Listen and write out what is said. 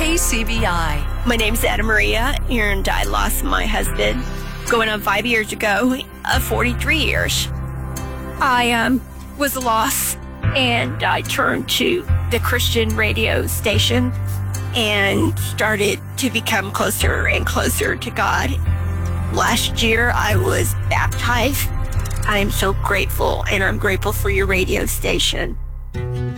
KCBI. My name's Anna Maria, and I lost my husband going on 5 years ago, 43 years. I was lost, and I turned to the Christian radio station and started to become closer and closer to God. Last year, I was baptized. I am so grateful, and I'm grateful for your radio station.